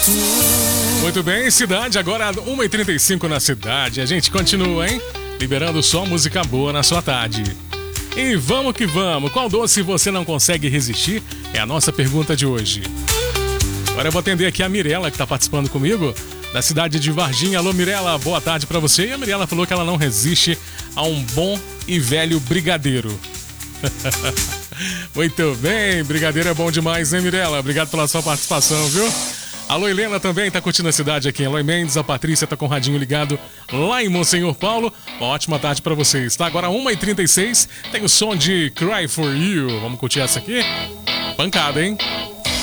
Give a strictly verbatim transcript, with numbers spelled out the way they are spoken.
Muito bem, cidade, agora uma e trinta e cinco na cidade. A gente continua, hein? Liberando só música boa na sua tarde. E vamos que vamos. Qual doce você não consegue resistir? É a nossa pergunta de hoje. Agora eu vou atender aqui a Mirela, que tá participando comigo, da cidade de Varginha. Alô, Mirela, boa tarde pra você. E a Mirela falou que ela não resiste a um bom e velho brigadeiro. Muito bem, brigadeiro é bom demais, hein, Mirela? Obrigado pela sua participação, viu? Alô, Helena também tá curtindo a cidade aqui em Eloy Mendes. A Patrícia tá com o radinho ligado lá em Monsenhor Paulo. Uma ótima tarde pra vocês, tá? Agora uma e trinta e seis, tem o som de Cry For You. Vamos curtir essa aqui? Pancada, hein?